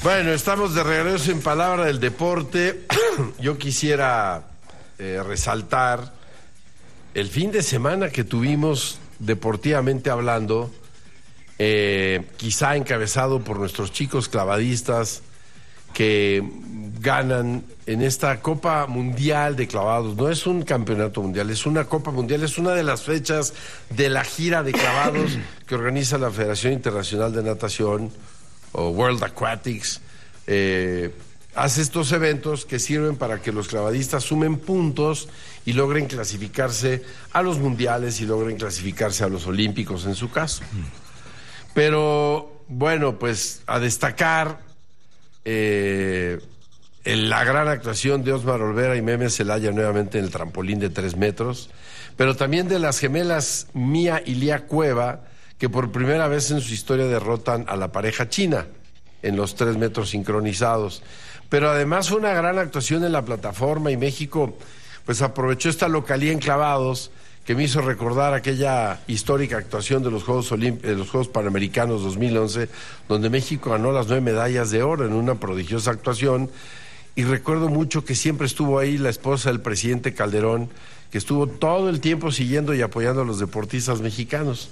Bueno, estamos de regreso en Palabra del Deporte. Yo quisiera resaltar el fin de semana que tuvimos deportivamente hablando, quizá encabezado por nuestros chicos clavadistas que ganan en esta Copa Mundial de Clavados. No es un campeonato mundial, es una Copa Mundial, es una de las fechas de la gira de clavados que organiza la Federación Internacional de Natación o World Aquatics. Hace estos eventos que sirven para que los clavadistas sumen puntos y logren clasificarse a los mundiales y logren clasificarse a los olímpicos en su caso. Pero bueno, pues a destacar la gran actuación de Osmar Olvera y Meme Celaya nuevamente en el trampolín de 3 metros, pero también de las gemelas Mía y Lía Cueva, que por primera vez en su historia derrotan a la pareja china en los 3 metros sincronizados. Pero además fue una gran actuación en la plataforma y México pues aprovechó esta localía en clavados que me hizo recordar aquella histórica actuación de los Juegos Panamericanos 2011, donde México ganó las 9 medallas de oro en una prodigiosa actuación. Y recuerdo mucho que siempre estuvo ahí la esposa del presidente Calderón, que estuvo todo el tiempo siguiendo y apoyando a los deportistas mexicanos.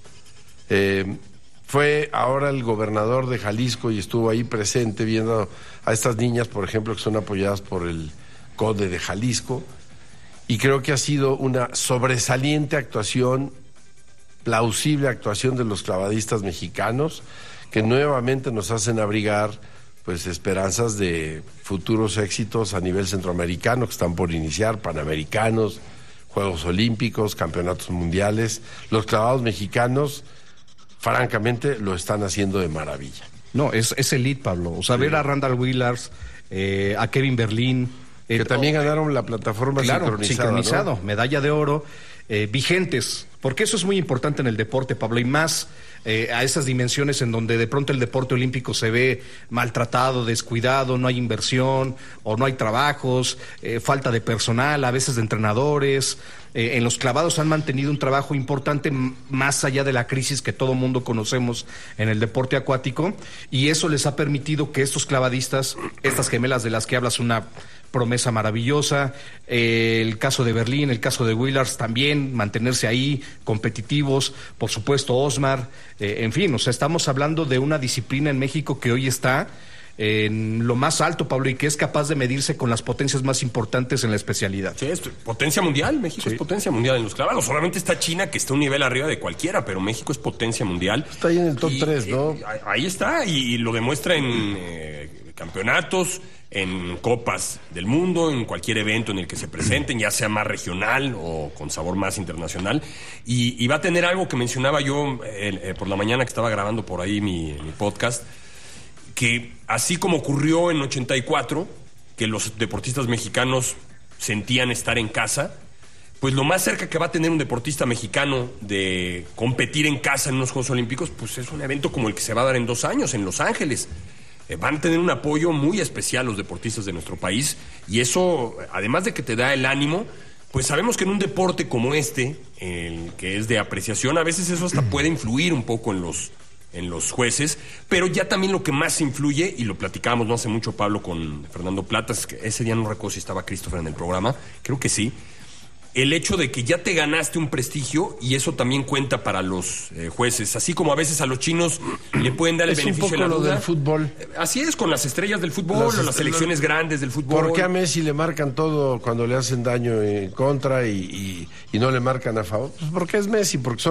Fue ahora el gobernador de Jalisco y estuvo ahí presente viendo a estas niñas, por ejemplo, que son apoyadas por el CODE de Jalisco. Y creo que ha sido una sobresaliente actuación, plausible actuación de los clavadistas mexicanos, que nuevamente nos hacen abrigar pues esperanzas de futuros éxitos a nivel centroamericano que están por iniciar, panamericanos, Juegos Olímpicos, campeonatos mundiales. Los clavados mexicanos, francamente, lo están haciendo de maravilla. No, es elite, Pablo. O sea, sí. Ver a Randall Willars, a Kevin Berlín, que también ganaron la plataforma sincronizado, ¿no? Medalla de oro, vigentes, porque eso es muy importante en el deporte, Pablo, y más a esas dimensiones en donde de pronto el deporte olímpico se ve maltratado, descuidado, no hay inversión o no hay trabajos, falta de personal, a veces de entrenadores. En los clavados han mantenido un trabajo importante más allá de la crisis que todo mundo conocemos en el deporte acuático, y eso les ha permitido que estos clavadistas, estas gemelas de las que hablas, una promesa maravillosa, el caso de Berlín, el caso de Willars también, mantenerse ahí, competitivos, por supuesto Osmar, en fin, o sea, estamos hablando de una disciplina en México que hoy está en lo más alto, Pablo, y que es capaz de medirse con las potencias más importantes en la especialidad. Sí, es potencia mundial, México es potencia mundial en los clavados. Solamente está China, que está un nivel arriba de cualquiera, pero México es potencia mundial. Está ahí en el top 3, ¿no? Ahí está, y lo demuestra en campeonatos, en copas del mundo, en cualquier evento en el que se presenten, ya sea más regional o con sabor más internacional. Y va a tener algo que mencionaba yo por la mañana que estaba grabando por ahí mi podcast, que así como ocurrió en 84, que los deportistas mexicanos sentían estar en casa, pues lo más cerca que va a tener un deportista mexicano de competir en casa en unos Juegos Olímpicos, pues es un evento como el que se va a dar en 2 años, en Los Ángeles. Van a tener un apoyo muy especial los deportistas de nuestro país, y eso, además de que te da el ánimo, pues sabemos que en un deporte como este, el que es de apreciación, a veces eso hasta puede influir un poco en los jueces, pero ya también lo que más influye, y lo platicábamos no hace mucho, Pablo, con Fernando Platas, que ese día no recuerdo si estaba Christopher en el programa, creo que sí, el hecho de que ya te ganaste un prestigio, y eso también cuenta para los jueces, así como a veces a los chinos le pueden dar el beneficio de la duda. Es un poco lo del fútbol. Así es, con las estrellas del fútbol, o las selecciones grandes del fútbol. ¿Por qué a Messi le marcan todo cuando le hacen daño en contra y no le marcan a favor? Pues porque es Messi, porque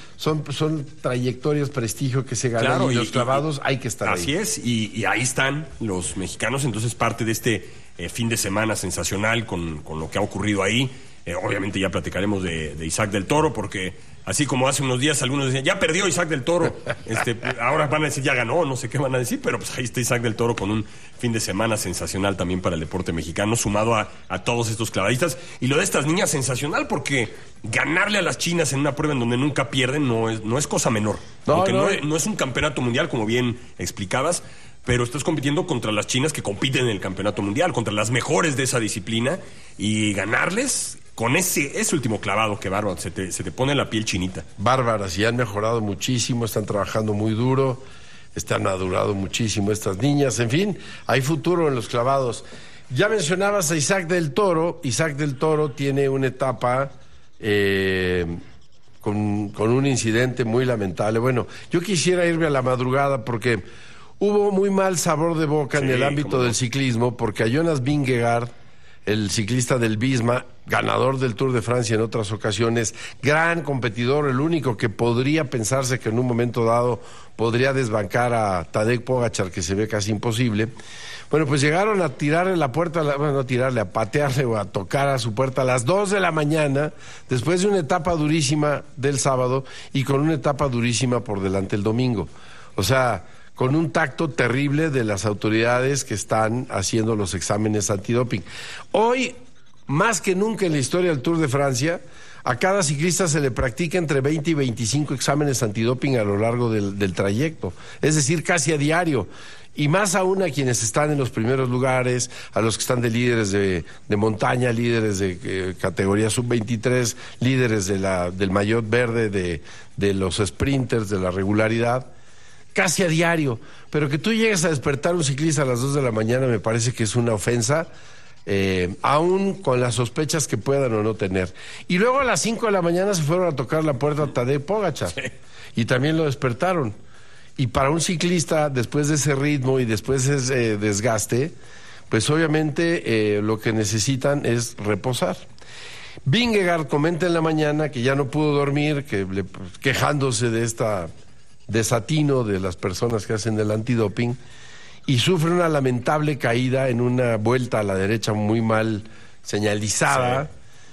son trayectorias, prestigio que se ganan, claro, y los clavados hay que estar así ahí. Así es, y ahí están los mexicanos, entonces parte de este fin de semana sensacional con lo que ha ocurrido ahí. Obviamente ya platicaremos de Isaac del Toro, porque así como hace unos días algunos decían, ya perdió Isaac del Toro, ahora van a decir, ya ganó, no sé qué van a decir, pero pues ahí está Isaac del Toro con un fin de semana sensacional también para el deporte mexicano, sumado a todos estos clavadistas. Y lo de estas niñas, sensacional, porque ganarle a las chinas en una prueba en donde nunca pierden no es cosa menor. Porque no es un campeonato mundial, como bien explicabas, pero estás compitiendo contra las chinas que compiten en el campeonato mundial, contra las mejores de esa disciplina, y ganarles con ese último clavado, que bárbaro, se te pone la piel chinita. Bárbaras, y han mejorado muchísimo, están trabajando muy duro. Han madurado muchísimo estas niñas. En fin, hay futuro en los clavados. Ya mencionabas a Isaac del Toro. Isaac del Toro tiene una etapa con un incidente muy lamentable. Bueno, yo quisiera irme a la madrugada porque hubo muy mal sabor de boca en el ámbito del ciclismo, porque a Jonas Vingegaard, el ciclista del Visma, ganador del Tour de Francia en otras ocasiones, gran competidor, el único que podría pensarse que en un momento dado podría desbancar a Tadej Pogačar, que se ve casi imposible. Bueno, pues llegaron a tirarle la puerta, a patearle o a tocar a su puerta a las 2 de la mañana, después de una etapa durísima del sábado y con una etapa durísima por delante el domingo. O sea, con un tacto terrible de las autoridades que están haciendo los exámenes antidoping. Hoy, más que nunca en la historia del Tour de Francia, a cada ciclista se le practica entre 20 y 25 exámenes antidoping a lo largo del trayecto, es decir, casi a diario. Y más aún a quienes están en los primeros lugares, a los que están de líderes de montaña, líderes de categoría sub-23, líderes del maillot verde, de los sprinters, de la regularidad. Casi a diario, pero que tú llegues a despertar un ciclista a las 2 de la mañana me parece que es una ofensa, aún con las sospechas que puedan o no tener. Y luego a las 5 de la mañana se fueron a tocar la puerta a Tadej Pogačar, y también lo despertaron. Y para un ciclista, después de ese ritmo y después de ese desgaste, pues obviamente lo que necesitan es reposar. Vingegaard comenta en la mañana que ya no pudo dormir, quejándose de esta desatino de las personas que hacen el antidoping, y sufre una lamentable caída en una vuelta a la derecha muy mal señalizada.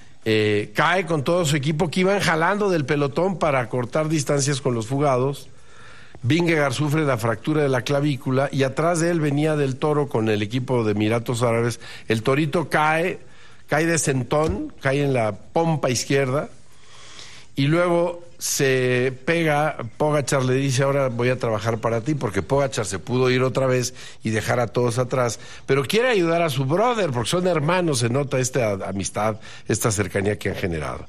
Cae con todo su equipo que iban jalando del pelotón para cortar distancias con los fugados. Vingegaard sufre la fractura de la clavícula y atrás de él venía del Toro con el equipo de Emiratos Árabes. El Torito cae de sentón, cae en la pompa izquierda y luego se pega. Pogačar le dice: ahora voy a trabajar para ti, porque Pogačar se pudo ir otra vez y dejar a todos atrás, pero quiere ayudar a su brother porque son hermanos, se nota esta amistad, esta cercanía que han generado.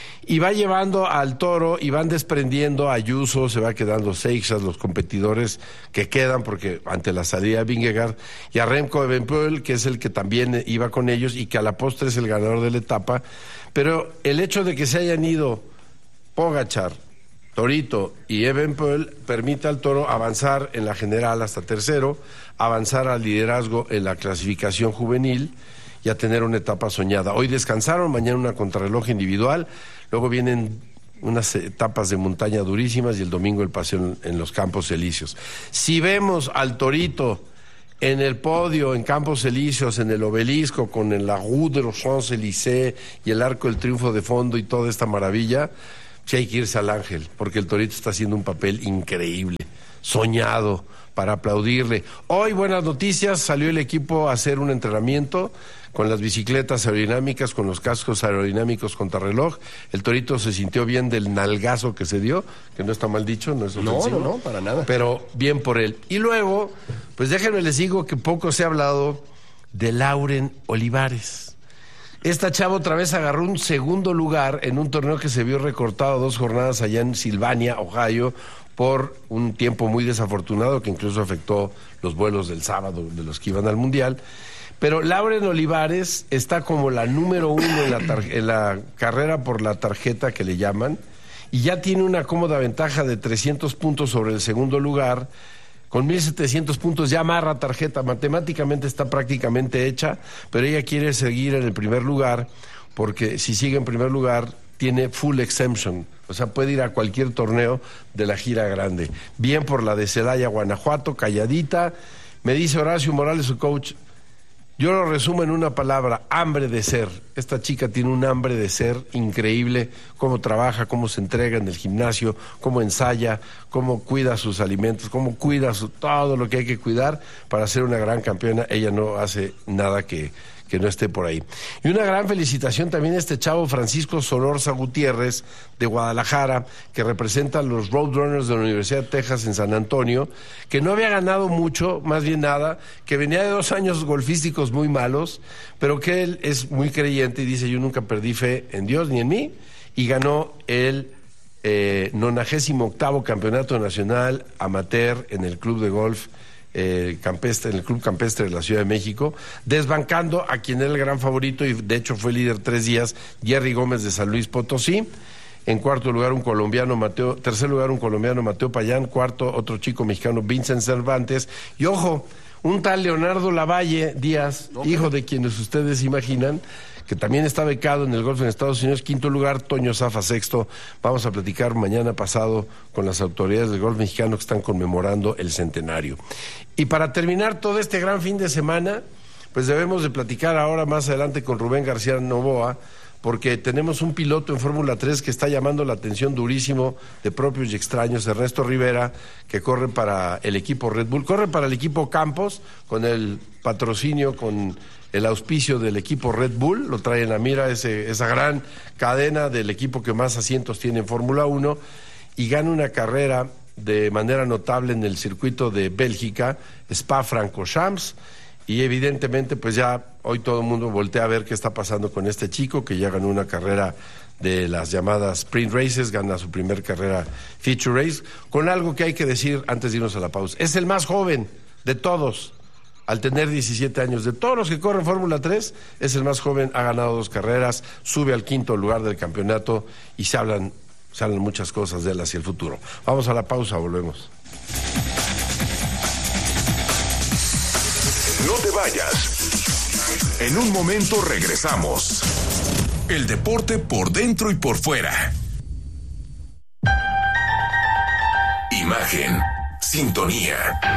Y va llevando al Toro y van desprendiendo a Ayuso, se va quedando Seixas, los competidores que quedan, porque ante la salida de Vingegaard, y a Remco Evenepoel, que es el que también iba con ellos y que a la postre es el ganador de la etapa. Pero el hecho de que se hayan ido Pogačar, Torito y Evenepoel permite al Toro avanzar en la general hasta tercero, avanzar al liderazgo en la clasificación juvenil y a tener una etapa soñada. Hoy descansaron, mañana una contrarreloj individual, luego vienen unas etapas de montaña durísimas y el domingo el paseo en los Campos Elíseos. Si vemos al Torito en el podio, en Campos Elíseos, en el obelisco, con el Rue de los Champs-Élysées y el Arco del Triunfo de fondo y toda esta maravilla, sí hay que irse al Ángel, porque el Torito está haciendo un papel increíble, soñado, para aplaudirle. Hoy, buenas noticias, salió el equipo a hacer un entrenamiento con las bicicletas aerodinámicas, con los cascos aerodinámicos contrarreloj. El Torito se sintió bien del nalgazo que se dio, que no está mal dicho, no es ofensivo. No, para nada. Pero bien por él. Y luego, pues déjenme les digo que poco se ha hablado de Lauren Olivares. Esta chava otra vez agarró un segundo lugar en un torneo que se vio recortado 2 jornadas allá en Sylvania, Ohio, por un tiempo muy desafortunado que incluso afectó los vuelos del sábado de los que iban al Mundial. Pero Lauren Olivares está como la número 1 en la carrera por la tarjeta que le llaman, y ya tiene una cómoda ventaja de 300 puntos sobre el segundo lugar. Con 1,700 puntos ya amarra tarjeta, matemáticamente está prácticamente hecha, pero ella quiere seguir en el primer lugar, porque si sigue en primer lugar tiene full exemption, o sea, puede ir a cualquier torneo de la gira grande. Bien por la de Celaya, Guanajuato, calladita. Me dice Horacio Morales, su coach, yo lo resumo en una palabra: hambre de ser. Esta chica tiene un hambre de ser increíble, cómo trabaja, cómo se entrega en el gimnasio, cómo ensaya, cómo cuida sus alimentos, cómo cuida todo lo que hay que cuidar para ser una gran campeona. Ella no hace nada que no esté por ahí. Y una gran felicitación también a este chavo Francisco Solorza Gutiérrez de Guadalajara, que representa a los Roadrunners de la Universidad de Texas en San Antonio, que no había ganado mucho, más bien nada, que venía de 2 años golfísticos muy malos, pero que él es muy creyente y dice: yo nunca perdí fe en Dios ni en mí, y ganó el 98º Campeonato Nacional Amateur en el Club de Golf Campestre, en el Club Campestre de la Ciudad de México, desbancando a quien era el gran favorito y de hecho fue líder 3 días, Jerry Gómez de San Luis Potosí. En cuarto lugar tercer lugar un colombiano, Mateo Payán. Cuarto, otro chico mexicano, Vincent Cervantes. Y ojo, un tal Leonardo Lavalle Díaz, hijo de quienes ustedes imaginan, que también está becado en el golf en Estados Unidos. Quinto lugar, Toño Zafa, sexto. Vamos a platicar mañana pasado con las autoridades del golf mexicano que están conmemorando el centenario. Y para terminar todo este gran fin de semana, pues debemos de platicar ahora más adelante con Rubén García Novoa, porque tenemos un piloto en Fórmula 3 que está llamando la atención durísimo de propios y extraños, Ernesto Rivera, que corre para el equipo Red Bull, corre para el equipo Campos, con el patrocinio, con el auspicio del equipo Red Bull, lo trae en la mira esa gran cadena del equipo que más asientos tiene en Fórmula 1, y gana una carrera de manera notable en el circuito de Bélgica, Spa-Francorchamps. Y evidentemente, pues ya hoy todo el mundo voltea a ver qué está pasando con este chico que ya ganó una carrera de las llamadas Sprint Races, gana su primer carrera Feature Race, con algo que hay que decir antes de irnos a la pausa. Es el más joven de todos, al tener 17 años. De todos los que corren Fórmula 3, es el más joven, ha ganado 2 carreras, sube al 5º lugar del campeonato y se hablan muchas cosas de él hacia el futuro. Vamos a la pausa, volvemos. No te vayas. En un momento regresamos. El deporte por dentro y por fuera. Imagen, sintonía.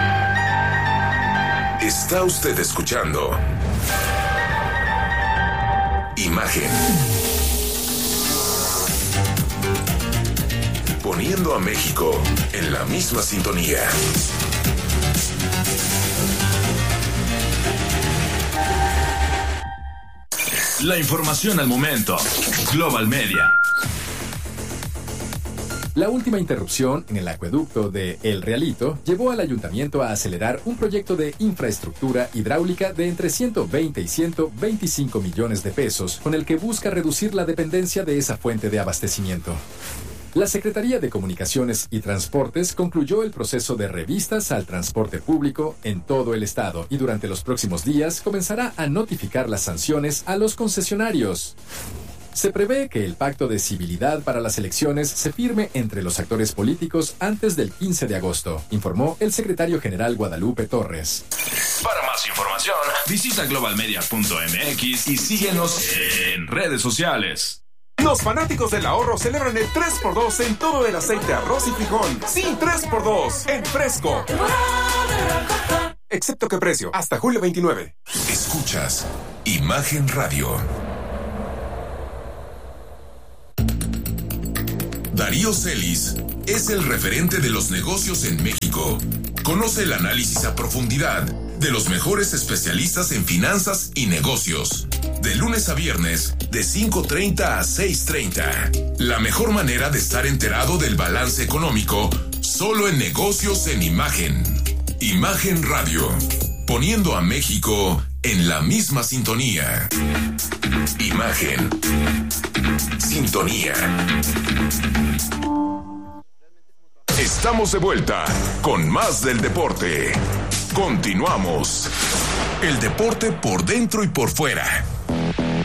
Está usted escuchando Imagen. Poniendo a México en la misma sintonía. La información al momento. Global Media. La última interrupción en el acueducto de El Realito llevó al ayuntamiento a acelerar un proyecto de infraestructura hidráulica de entre 120 y 125 millones de pesos, con el que busca reducir la dependencia de esa fuente de abastecimiento. La Secretaría de Comunicaciones y Transportes concluyó el proceso de revistas al transporte público en todo el estado y durante los próximos días comenzará a notificar las sanciones a los concesionarios. Se prevé que el pacto de civilidad para las elecciones se firme entre los actores políticos antes del 15 de agosto, informó el secretario general Guadalupe Torres. Para más información, visita globalmedia.mx y síguenos en redes sociales. Los fanáticos del ahorro celebran el 3x2 en todo el aceite, arroz y frijol. Sí, 3x2 en Fresco. Excepto que precio, hasta julio 29. Escuchas Imagen Radio. Darío Celis es el referente de los negocios en México. Conoce el análisis a profundidad de los mejores especialistas en finanzas y negocios. De lunes a viernes, de 5:30 a 6:30. La mejor manera de estar enterado del balance económico, solo en Negocios en Imagen. Imagen Radio, poniendo a México en la misma sintonía. Imagen. Sintonía. Estamos de vuelta con más del deporte. Continuamos. El deporte por dentro y por fuera.